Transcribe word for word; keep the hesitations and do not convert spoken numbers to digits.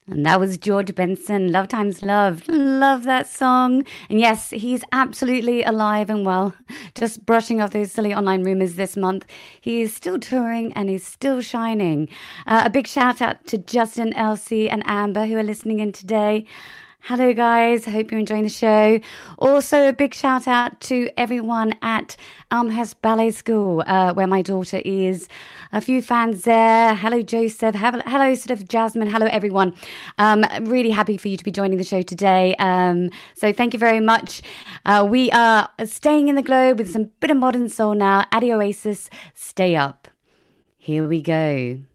And that was George Benson, Love Times Love. Love that song. And yes, he's absolutely alive and well. Just brushing off those silly online rumors this month. He is still touring and he's still shining. Uh, a big shout out to Justin, Elsie, and Amber who are listening in today. Hello, guys. I hope you're enjoying the show. Also, a big shout out to everyone at Elmhurst Ballet School, uh, where my daughter is. A few fans there. Hello, Joseph. Hello, hello, sort of Jasmine. Hello, everyone. Um, really happy for you to be joining the show today. Um, so thank you very much. Uh, we are staying in the globe with some bit of modern soul now. Adi Oasis, stay up. Here we go.